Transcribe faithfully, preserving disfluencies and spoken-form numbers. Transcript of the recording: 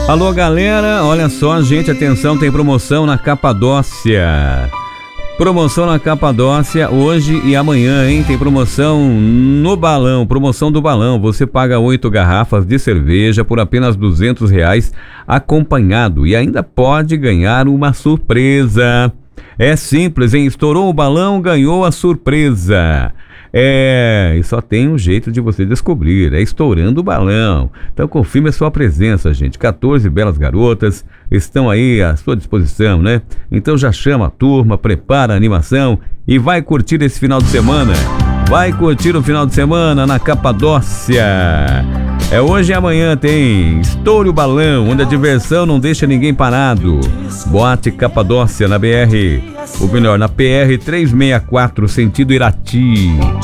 Alô, galera, olha só, gente, atenção, tem promoção na Capadócia. Promoção na Capadócia hoje e amanhã, hein? Tem promoção no balão, promoção do balão. Você paga oito garrafas de cerveja por apenas duzentos reais acompanhado e ainda pode ganhar uma surpresa. É simples, hein? Estourou o balão, ganhou a surpresa. É, e só tem um jeito de você descobrir, é estourando o balão. Então confirme a sua presença, gente. quatorze belas garotas estão aí à sua disposição, né? Então já chama a turma, prepara a animação e vai curtir esse final de semana. Vai curtir o final de semana na Capadócia. É hoje e amanhã tem Estoure o Balão, onde a diversão não deixa ninguém parado. Boate Capadócia na B R, ou melhor, na P R trezentos e sessenta e quatro, sentido Irati.